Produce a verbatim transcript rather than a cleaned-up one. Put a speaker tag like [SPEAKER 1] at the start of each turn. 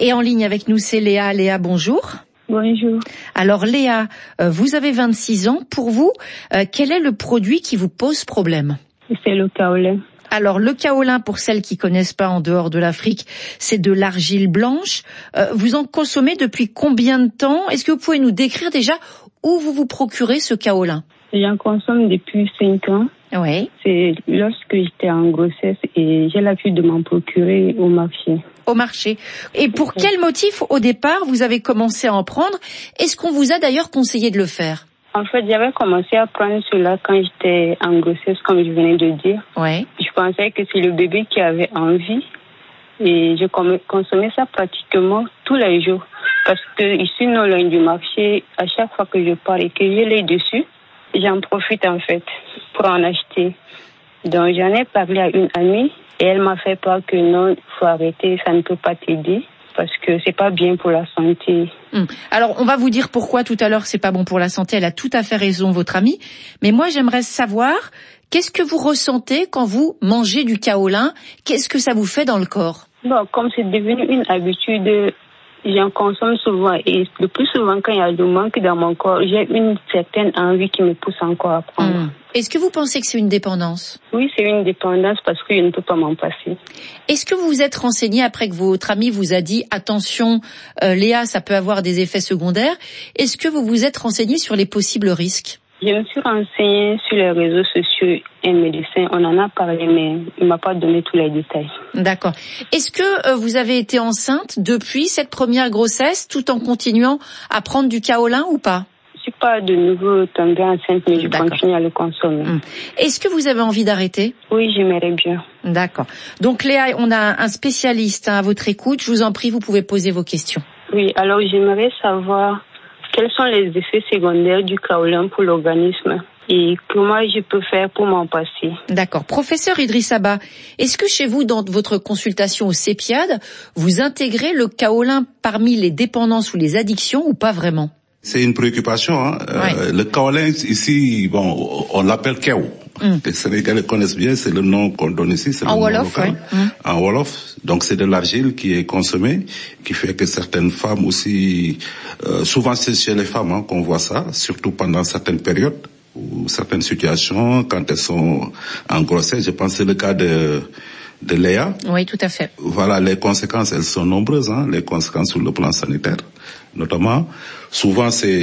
[SPEAKER 1] Et en ligne avec nous, c'est Léa. Léa, bonjour.
[SPEAKER 2] Bonjour.
[SPEAKER 1] Alors Léa, vous avez vingt-six ans. Pour vous, quel est le produit qui vous pose problème?
[SPEAKER 2] C'est le kaolin.
[SPEAKER 1] Alors le kaolin, pour celles qui connaissent pas en dehors de l'Afrique, c'est de l'argile blanche. Euh, vous en consommez depuis combien de temps? Est-ce que vous pouvez nous décrire déjà où vous vous procurez ce kaolin?
[SPEAKER 2] J'en consomme depuis cinq ans.
[SPEAKER 1] Oui.
[SPEAKER 2] C'est lorsque j'étais en grossesse et j'ai l'habitude de m'en procurer au marché.
[SPEAKER 1] Au marché. Et pour quel motif, au départ, vous avez commencé à en prendre? Est-ce qu'on vous a d'ailleurs conseillé de le faire?
[SPEAKER 2] En fait, j'avais commencé à prendre cela quand j'étais en grossesse, comme je venais de dire.
[SPEAKER 1] Ouais.
[SPEAKER 2] Je pensais que c'est le bébé qui avait envie et je consommais ça pratiquement tous les jours. Parce que ici, non loin du marché, à chaque fois que je pars et que j'ai l'œil dessus, j'en profite en fait pour en acheter. Donc j'en ai parlé à une amie et elle m'a fait part que non, il faut arrêter, ça ne peut pas t'aider. Parce que c'est pas bien pour la santé.
[SPEAKER 1] Hum. Alors, on va vous dire pourquoi tout à l'heure c'est pas bon pour la santé. Elle a tout à fait raison, votre amie. Mais moi, j'aimerais savoir, qu'est-ce que vous ressentez quand vous mangez du kaolin? Qu'est-ce que ça vous fait dans le corps?
[SPEAKER 2] Bon, comme c'est devenu une habitude, j'en consomme souvent. Et le plus souvent, quand il y a le manque dans mon corps, j'ai une certaine envie qui me pousse encore à prendre.
[SPEAKER 1] Hum. Est-ce que vous pensez que c'est une dépendance?
[SPEAKER 2] Oui, c'est une dépendance parce que je ne peux pas m'en passer.
[SPEAKER 1] Est-ce que vous vous êtes renseigné après que votre ami vous a dit attention, euh, Léa, ça peut avoir des effets secondaires? Est-ce que vous vous êtes renseigné sur les possibles risques?
[SPEAKER 2] Je me suis renseignée sur les réseaux sociaux et un médecin. On en a parlé, mais il m'a pas donné tous les détails.
[SPEAKER 1] D'accord. Est-ce que euh, vous avez été enceinte depuis cette première grossesse, tout en continuant à prendre du kaolin ou pas?
[SPEAKER 2] Je suis pas de nouveau tombée enceinte, mais je
[SPEAKER 1] D'accord.
[SPEAKER 2] continue à le consommer.
[SPEAKER 1] Hum. Est-ce que vous avez envie d'arrêter?
[SPEAKER 2] Oui, j'aimerais bien.
[SPEAKER 1] D'accord. Donc Léa, on a un spécialiste hein, à votre écoute. Je vous en prie, vous pouvez poser vos questions.
[SPEAKER 2] Oui, alors j'aimerais savoir quels sont les effets secondaires du kaolin pour l'organisme et comment je peux faire pour m'en passer.
[SPEAKER 1] D'accord. Professeur Idriss Abba, est-ce que chez vous, dans votre consultation au CEPIAD, vous intégrez le kaolin parmi les dépendances ou les addictions ou pas vraiment?
[SPEAKER 3] C'est une préoccupation. Hein.
[SPEAKER 1] Ouais.
[SPEAKER 3] Euh, le kaolin, ici, bon, on l'appelle keo. Mm. Les Sénégalais connaissent bien, c'est le nom qu'on donne ici. C'est
[SPEAKER 1] en
[SPEAKER 3] le
[SPEAKER 1] Wolof,
[SPEAKER 3] nom local.
[SPEAKER 1] Ouais. Mm.
[SPEAKER 3] En Wolof. Donc c'est de l'argile qui est consommée, qui fait que certaines femmes aussi, euh, souvent c'est chez les femmes hein, qu'on voit ça, surtout pendant certaines périodes ou certaines situations, quand elles sont en grossesse. Je pense que c'est le cas de... de Léa.
[SPEAKER 1] Oui, tout à fait.
[SPEAKER 3] Voilà, les conséquences, elles sont nombreuses, hein, les conséquences sur le plan sanitaire, notamment. Souvent, c'est